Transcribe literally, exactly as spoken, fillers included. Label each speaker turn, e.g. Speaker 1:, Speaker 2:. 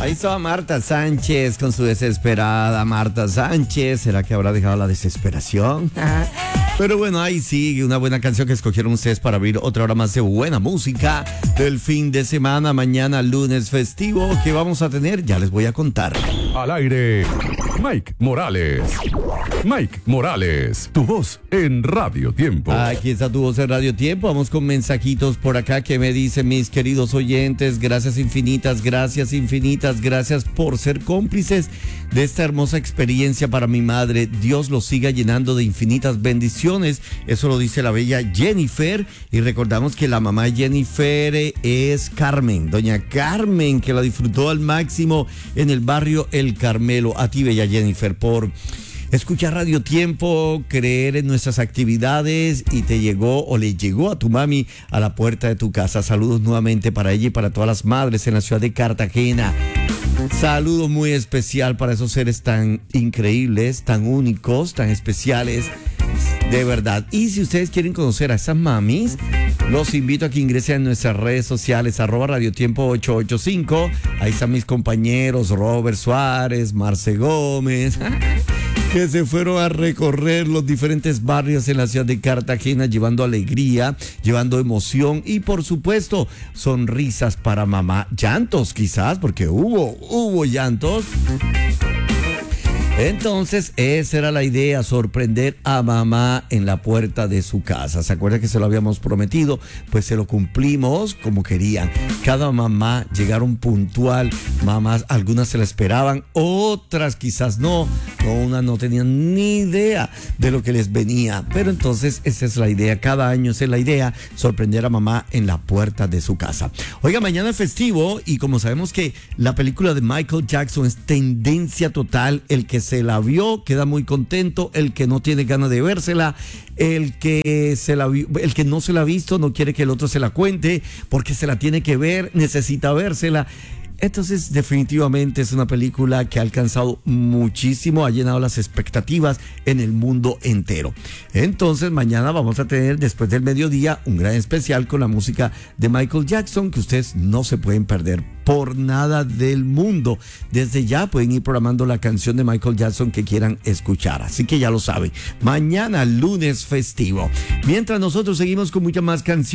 Speaker 1: Ahí estaba Marta Sánchez con su desesperada Marta Sánchez. ¿Será que habrá dejado la desesperación? Pero bueno, ahí sigue una buena canción que escogieron ustedes para abrir otra hora más de buena música del fin de semana. Mañana lunes festivo, ¿qué vamos a tener? Ya les voy a contar.
Speaker 2: Al aire, Mike Morales. Mike Morales, tu voz en Radio Tiempo.
Speaker 1: Aquí está tu voz en Radio Tiempo. Vamos con mensajitos por acá que me dicen mis queridos oyentes. Gracias infinitas, gracias infinitas, gracias por ser cómplices de esta hermosa experiencia para mi madre. Dios los siga llenando de infinitas bendiciones. Eso lo dice la bella Jennifer. Y recordamos que la mamá de Jennifer es Carmen, doña Carmen, que la disfrutó al máximo en el barrio El Carmelo. A ti, bella Jennifer, por escuchar Radio Tiempo, creer en nuestras actividades y te llegó o le llegó a tu mami a la puerta de tu casa. Saludos nuevamente para ella y para todas las madres en la ciudad de Cartagena. Saludo muy especial para esos seres tan increíbles, tan únicos, tan especiales, de verdad. Y si ustedes quieren conocer a esas mamis, los invito a que ingresen en nuestras redes sociales, arroba Radio Tiempo ocho ocho cinco. Ahí están mis compañeros Robert Suárez, Marce Gómez, que se fueron a recorrer los diferentes barrios en la ciudad de Cartagena, llevando alegría, llevando emoción y, por supuesto, sonrisas para mamá. Llantos, quizás, porque hubo, hubo llantos. Entonces, esa era la idea, sorprender a mamá en la puerta de su casa. ¿Se acuerda que se lo habíamos prometido? Pues se lo cumplimos como querían. Cada mamá llegaron puntual, mamás, algunas se la esperaban, otras quizás no, no, unas no tenían ni idea de lo que les venía. Pero entonces, esa es la idea, cada año esa es la idea, sorprender a mamá en la puerta de su casa. Oiga, mañana es festivo y como sabemos que la película de Michael Jackson es tendencia total, el que se la vio queda muy contento, el que no tiene ganas de vérsela, el que se la vio, el que no se la ha visto no quiere que el otro se la cuente porque se la tiene que ver, necesita vérsela. Entonces, definitivamente es una película que ha alcanzado muchísimo, ha llenado las expectativas en el mundo entero. Entonces, mañana vamos a tener, después del mediodía, un gran especial con la música de Michael Jackson que ustedes no se pueden perder por nada del mundo. Desde ya pueden ir programando la canción de Michael Jackson que quieran escuchar. Así que ya lo saben. Mañana, lunes festivo. Mientras nosotros seguimos con muchas más canciones.